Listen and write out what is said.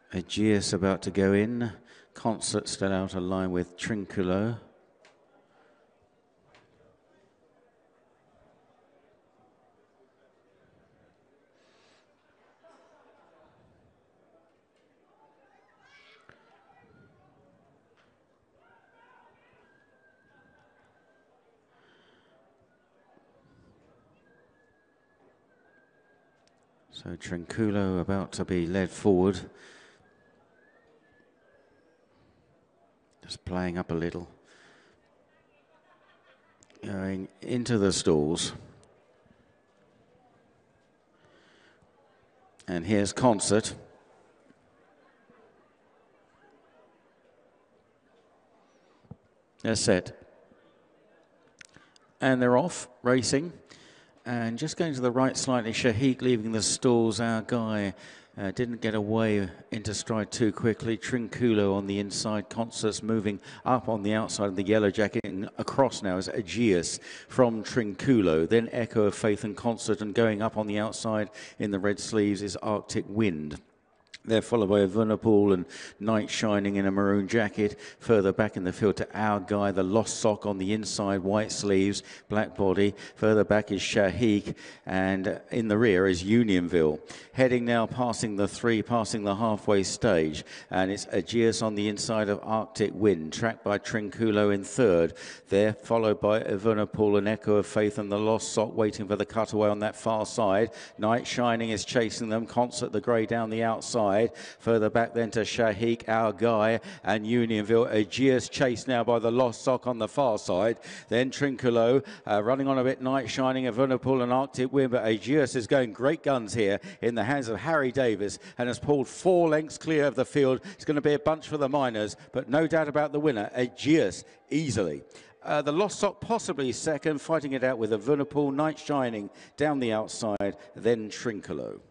Aegeus about to go in. Concert still out of line with Trinculo. So Trinculo about to be led forward. Just playing up a little. Going into the stalls. And here's Concert. They're set. And they're off, racing. And just going to the right slightly, Shahik leaving the stalls. Our guy didn't get away into stride too quickly. Trinculo on the inside. Concert's moving up on the outside of the yellow jacket. And across now is Aegeus from Trinculo. Then Echo of Faith and Concert. And going up on the outside in the red sleeves is Arctic Wind. They're followed by Evenepoel and Night Shining in a maroon jacket. Further back in the field to Our Guy, the Lost Sock on the inside, white sleeves, black body. Further back is Shahik, and in the rear is Unionville. Heading now passing the three, passing the halfway stage. And it's Aegeus on the inside of Arctic Wind, tracked by Trinculo in third. They're followed by Evenepoel and Echo of Faith and the Lost Sock waiting for the cutaway on that far side. Night Shining is chasing them. Concert the grey down the outside. Further back then to Shahik, Our Guy and Unionville. Aegeus chased now by the Lost Sock on the far side. Then Trinculo running on a bit. Night Shining, Evenepoel and Arctic Wind. But Aegeus is going great guns here in the hands of Harry Davis and has pulled 4 lengths clear of the field. It's going to be a bunch for the minors, but no doubt about the winner, Aegeus, easily. The Lost Sock possibly second, fighting it out with Evenepoel, Night Shining down the outside, then Trinculo.